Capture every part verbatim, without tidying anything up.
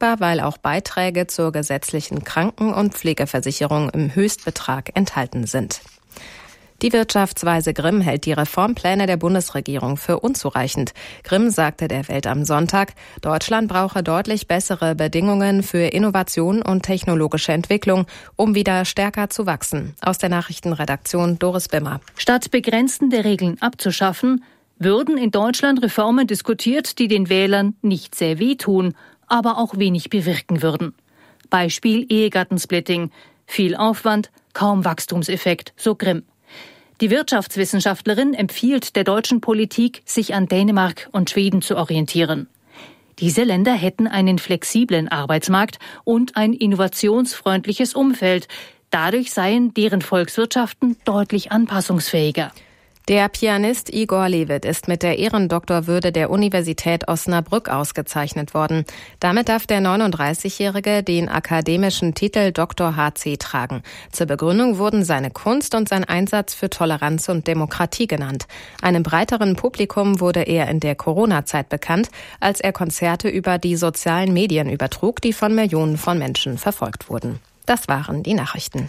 tragbar, weil auch Beiträge zur gesetzlichen Kranken- und Pflegeversicherung im Höchstbetrag enthalten sind. Die Wirtschaftsweise Grimm hält die Reformpläne der Bundesregierung für unzureichend. Grimm sagte der Welt am Sonntag, Deutschland brauche deutlich bessere Bedingungen für Innovation und technologische Entwicklung, um wieder stärker zu wachsen. Aus der Nachrichtenredaktion Doris Bimmer. Statt begrenzende Regeln abzuschaffen, würden in Deutschland Reformen diskutiert, die den Wählern nicht sehr wehtun, aber auch wenig bewirken würden. Beispiel Ehegattensplitting. Viel Aufwand, kaum Wachstumseffekt, so Grimm. Die Wirtschaftswissenschaftlerin empfiehlt der deutschen Politik, sich an Dänemark und Schweden zu orientieren. Diese Länder hätten einen flexiblen Arbeitsmarkt und ein innovationsfreundliches Umfeld. Dadurch seien deren Volkswirtschaften deutlich anpassungsfähiger. Der Pianist Igor Levit ist mit der Ehrendoktorwürde der Universität Osnabrück ausgezeichnet worden. Damit darf der neununddreißigjährige den akademischen Titel Doktor H C tragen. Zur Begründung wurden seine Kunst und sein Einsatz für Toleranz und Demokratie genannt. Einem breiteren Publikum wurde er in der Corona-Zeit bekannt, als er Konzerte über die sozialen Medien übertrug, die von Millionen von Menschen verfolgt wurden. Das waren die Nachrichten.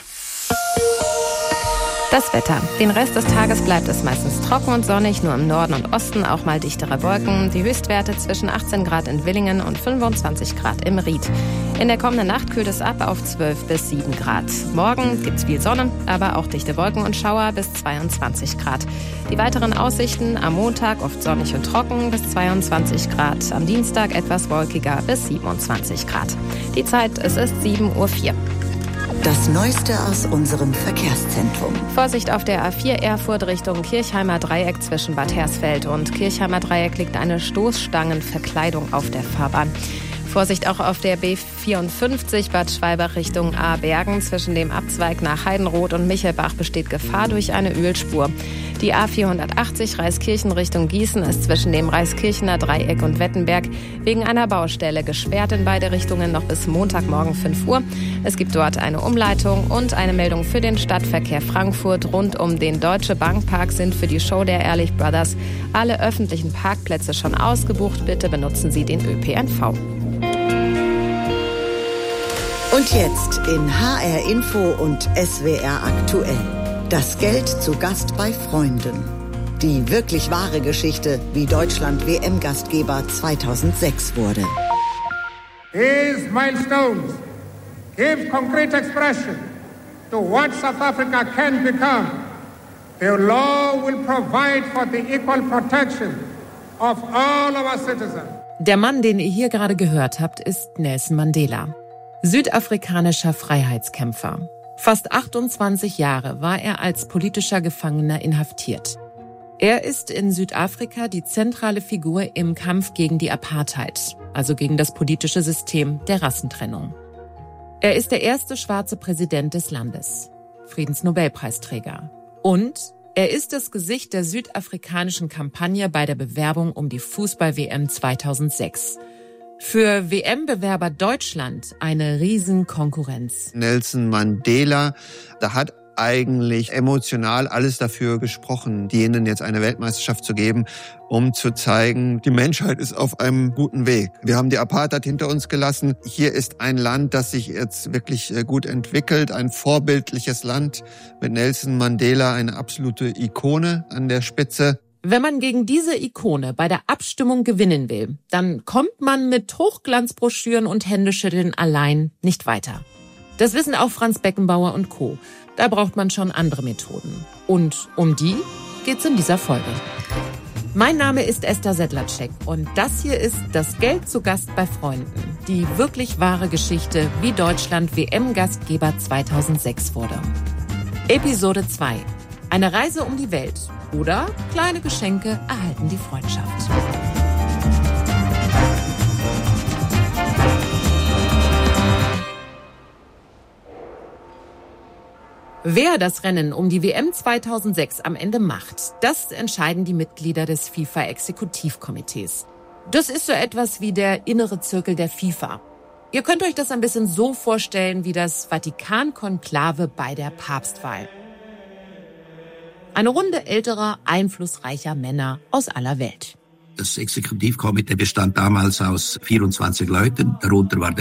Das Wetter. Den Rest des Tages bleibt es meistens trocken und sonnig, nur im Norden und Osten auch mal dichtere Wolken. Die Höchstwerte zwischen achtzehn Grad in Villingen und fünfundzwanzig Grad im Ried. In der kommenden Nacht kühlt es ab auf zwölf bis sieben Grad. Morgen gibt's viel Sonne, aber auch dichte Wolken und Schauer bis zweiundzwanzig Grad. Die weiteren Aussichten am Montag oft sonnig und trocken bis zweiundzwanzig Grad. Am Dienstag etwas wolkiger bis siebenundzwanzig Grad. Die Zeit, es ist sieben Uhr vier. Das Neueste aus unserem Verkehrszentrum. Vorsicht auf der A vier Erfurt Richtung Kirchheimer Dreieck zwischen Bad Hersfeld und Kirchheimer Dreieck liegt eine Stoßstangenverkleidung auf der Fahrbahn. Vorsicht auch auf der B vierundfünfzig Bad Schwalbach Richtung Ahrbergen. Zwischen dem Abzweig nach Heidenroth und Michelbach besteht Gefahr durch eine Ölspur. Die A vierhundertachtzig Reiskirchen Richtung Gießen ist zwischen dem Reiskirchener Dreieck und Wettenberg wegen einer Baustelle gesperrt in beide Richtungen noch bis Montagmorgen fünf Uhr. Es gibt dort eine Umleitung und eine Meldung für den Stadtverkehr Frankfurt. Rund um den Deutsche Bank Park sind für die Show der Ehrlich Brothers alle öffentlichen Parkplätze schon ausgebucht. Bitte benutzen Sie den Ö P N V. Und jetzt in H R Info und S W R aktuell. Das Geld zu Gast bei Freunden. Die wirklich wahre Geschichte, wie Deutschland W M-Gastgeber zweitausendsechs wurde. These milestones give concrete expression to what South Africa can become. The law will provide for the equal protection of all our citizens. Der Mann, den ihr hier gerade gehört habt, ist Nelson Mandela. Südafrikanischer Freiheitskämpfer. Fast achtundzwanzig Jahre war er als politischer Gefangener inhaftiert. Er ist in Südafrika die zentrale Figur im Kampf gegen die Apartheid, also gegen das politische System der Rassentrennung. Er ist der erste schwarze Präsident des Landes, Friedensnobelpreisträger. Und er ist das Gesicht der südafrikanischen Kampagne bei der Bewerbung um die Fußball-W M zweitausendsechs. Für W M-Bewerber Deutschland eine Riesenkonkurrenz. Nelson Mandela, da hat eigentlich emotional alles dafür gesprochen, denen jetzt eine Weltmeisterschaft zu geben, um zu zeigen, die Menschheit ist auf einem guten Weg. Wir haben die Apartheid hinter uns gelassen. Hier ist ein Land, das sich jetzt wirklich gut entwickelt, ein vorbildliches Land mit Nelson Mandela, eine absolute Ikone an der Spitze. Wenn man gegen diese Ikone bei der Abstimmung gewinnen will, dann kommt man mit Hochglanzbroschüren und Händeschütteln allein nicht weiter. Das wissen auch Franz Beckenbauer und Co. Da braucht man schon andere Methoden. Und um die geht's in dieser Folge. Mein Name ist Esther Sedlacek und das hier ist das Geld zu Gast bei Freunden. Die wirklich wahre Geschichte, wie Deutschland W M-Gastgeber zweitausendsechs wurde. Episode zwei. Eine Reise um die Welt. Oder kleine Geschenke erhalten die Freundschaft. Wer das Rennen um die W M zweitausendsechs am Ende macht, das entscheiden die Mitglieder des FIFA-Exekutivkomitees. Das ist so etwas wie der innere Zirkel der FIFA. Ihr könnt euch das ein bisschen so vorstellen wie das Vatikan-Konklave bei der Papstwahl. Eine Runde älterer, einflussreicher Männer aus aller Welt. Das Exekutivkomitee bestand damals aus vierundzwanzig Leuten. Darunter war der